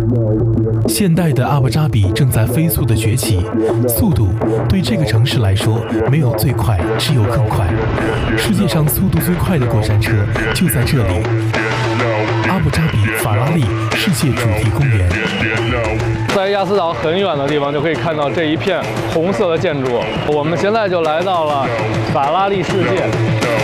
现代的阿布扎比正在飞速的崛起，速度对这个城市来说没有最快，只有更快。世界上速度最快的过山车就在这里——阿布扎比法拉利世界主题公园。 在亚斯岛很远的地方就可以看到这一片红色的建筑。我们现在就来到了法拉利世界。